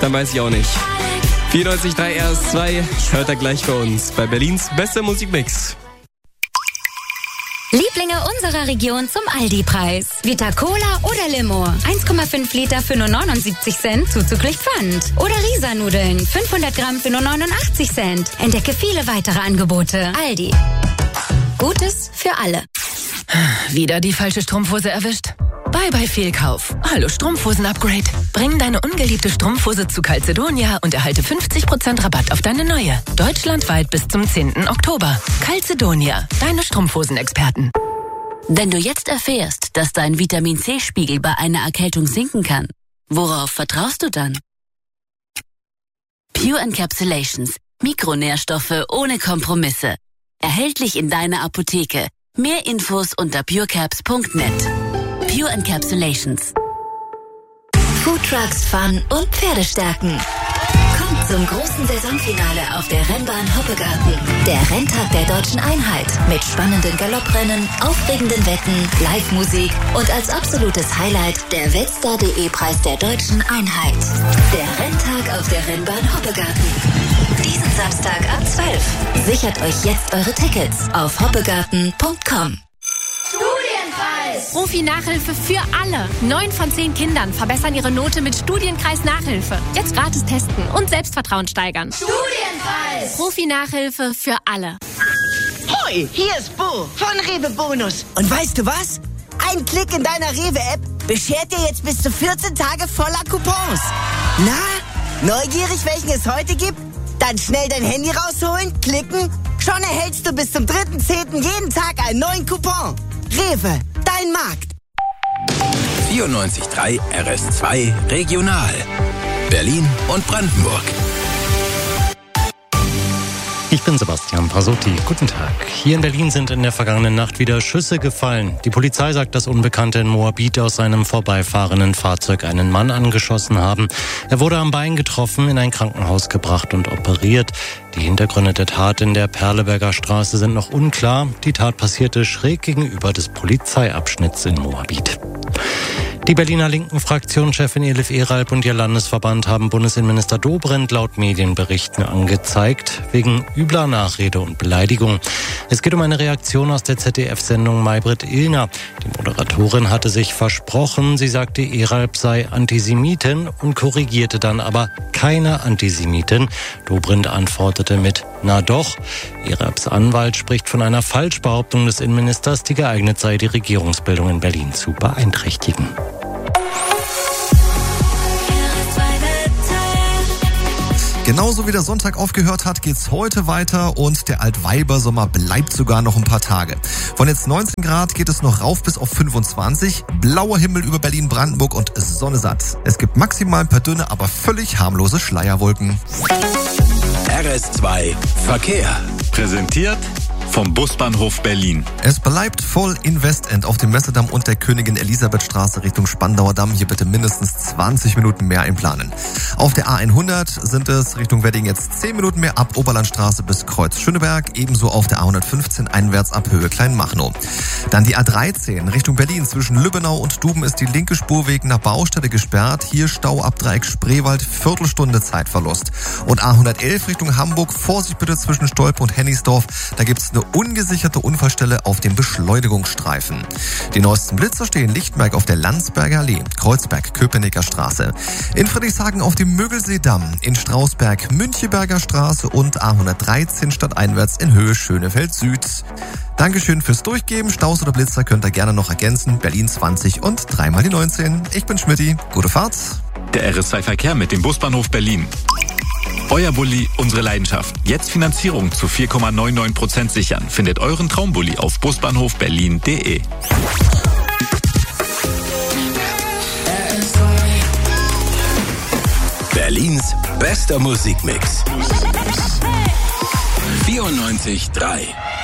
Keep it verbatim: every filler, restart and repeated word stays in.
Dann weiß ich auch nicht. vierundneunzig Komma drei R S zwei hört er gleich bei uns bei Berlins bester Musikmix. Lieblinge unserer Region zum Aldi-Preis. Vita Cola oder Limo. eins Komma fünf Liter für nur neunundsiebzig Cent, zuzüglich Pfand. Oder Risa-Nudeln, fünfhundert Gramm für nur neunundachtzig Cent. Entdecke viele weitere Angebote. Aldi. Gutes für alle. Wieder die falsche Strumpfhose erwischt? Bye bye Fehlkauf. Hallo Strumpfhosen-Upgrade. Bring deine ungeliebte Strumpfhose zu Calzedonia und erhalte fünfzig Prozent Rabatt auf deine neue. Deutschlandweit bis zum zehnten Oktober. Calzedonia, deine Strumpfhosenexperten. Wenn du jetzt erfährst, dass dein Vitamin-C-Spiegel bei einer Erkältung sinken kann, worauf vertraust du dann? Pure Encapsulations. Mikronährstoffe ohne Kompromisse. Erhältlich in deiner Apotheke. Mehr Infos unter purecaps punkt net. Pure Encapsulations. Foodtrucks, Fun und Pferdestärken. Kommt zum großen Saisonfinale auf der Rennbahn Hoppegarten. Der Renntag der Deutschen Einheit mit spannenden Galopprennen, aufregenden Wetten, Live-Musik und als absolutes Highlight der Wetstar punkt de-Preis der Deutschen Einheit. Der Renntag auf der Rennbahn Hoppegarten. Diesen Samstag ab zwölf. Sichert euch jetzt eure Tickets auf hoppegarten punkt com. Profi-Nachhilfe für alle. Neun von zehn Kindern verbessern ihre Note mit Studienkreis-Nachhilfe. Jetzt gratis testen und Selbstvertrauen steigern. Studienpreis! Profi-Nachhilfe für alle. Hoi, hier ist Bo von Rewe Bonus. Und weißt du was? Ein Klick in deiner Rewe-App beschert dir jetzt bis zu vierzehn Tage voller Coupons. Na, neugierig, welchen es heute gibt? Dann schnell dein Handy rausholen, klicken. Schon erhältst du bis zum dritten zehnten jeden Tag einen neuen Coupon. Rewe, dein Markt. vierundneunzig Komma drei R S zwei Regional. Berlin und Brandenburg. Ich bin Sebastian Pasotti. Guten Tag. Hier in Berlin sind in der vergangenen Nacht wieder Schüsse gefallen. Die Polizei sagt, dass Unbekannte in Moabit aus seinem vorbeifahrenden Fahrzeug einen Mann angeschossen haben. Er wurde am Bein getroffen, in ein Krankenhaus gebracht und operiert. Die Hintergründe der Tat in der Perleberger Straße sind noch unklar. Die Tat passierte schräg gegenüber des Polizeiabschnitts in Moabit. Die Berliner Linken-Fraktionschefin Elif Eralb und ihr Landesverband haben Bundesinnenminister Dobrindt laut Medienberichten angezeigt, wegen übler Nachrede und Beleidigung. Es geht um eine Reaktion aus der Z D F-Sendung Maybrit Illner. Die Moderatorin hatte sich versprochen, sie sagte, Eralb sei Antisemitin und korrigierte dann aber keine Antisemitin. Dobrindt antwortete mit Na doch. Eralbs Anwalt spricht von einer Falschbehauptung des Innenministers, die geeignet sei, die Regierungsbildung in Berlin zu beeinträchtigen. Genauso wie der Sonntag aufgehört hat, geht's heute weiter und der Altweibersommer bleibt sogar noch ein paar Tage. Von jetzt neunzehn Grad geht es noch rauf bis auf fünfundzwanzig. Blauer Himmel über Berlin-Brandenburg und Sonne satt. Es gibt maximal ein paar dünne, aber völlig harmlose Schleierwolken. R S zwei Verkehr. Präsentiert vom Busbahnhof Berlin. Es bleibt voll in Westend auf dem Messedamm und der Königin-Elisabeth-Straße Richtung Spandauer Damm. Hier bitte mindestens zwanzig Minuten mehr einplanen. Auf der A hundert sind es Richtung Wedding jetzt zehn Minuten mehr ab Oberlandstraße bis Kreuz Schöneberg. Ebenso auf der A hundertfünfzehn einwärts ab Höhe Kleinmachnow. Dann die A dreizehn Richtung Berlin. Zwischen Lübbenau und Duben ist die linke Spur wegen einer Baustelle gesperrt. Hier Stau ab Dreieck Spreewald, Viertelstunde Zeitverlust. Und A hundertelf Richtung Hamburg. Vorsicht bitte zwischen Stolpe und Hennigsdorf. Da gibt's eine ungesicherte Unfallstelle auf dem Beschleunigungsstreifen. Die neuesten Blitzer stehen Lichtenberg auf der Landsberger Allee, Kreuzberg, Köpenicker Straße. In Friedrichshagen auf dem Mögelseedamm, in Strausberg, Müncheberger Straße und A hundertdreizehn stadteinwärts in Höhe Schönefeld Süd. Dankeschön fürs Durchgeben. Staus oder Blitzer könnt ihr gerne noch ergänzen. Berlin zwanzig und dreimal die neunzehn. Ich bin Schmidti. Gute Fahrt. Der R S zwei Verkehr mit dem Busbahnhof Berlin. Euer Bulli, unsere Leidenschaft. Jetzt Finanzierung zu vier Komma neunundneunzig Prozent sichern. Findet euren Traumbulli auf busbahnhof berlin punkt de. Berlins bester Musikmix. vierundneunzig Komma drei